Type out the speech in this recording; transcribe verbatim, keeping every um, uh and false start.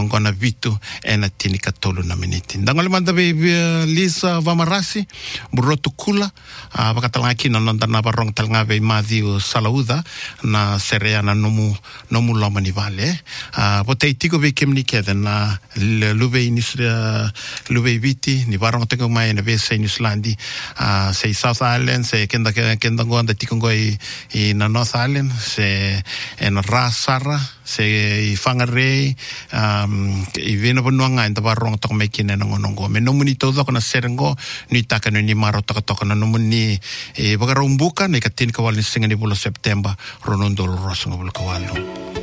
ngona vitu ena tini katolu na miniti. Ndangole manda be Lisa Vamarasi, burotu kula, bakatalangaki na nandana barong talanga be Matthew Salauda na sereana nomu nomu lomani vale. Potei tiko be kemni keda na lube inis lube viti ni barong tengo mai na be se New Zealand, se South Island, se kenda kenda ngoanda tiko ngoi i na North Island, se en Rasara, se i Whangarei, um, i vena panuanga in the barong toko mai kine na ngonongo. Me nomuni tau toko na serengo, ni taka ni maro taka toko na nomuni e wakarong buka, na ikatin kawal ni singa ni bulo September, ronondolo rosonga bulo kawalo.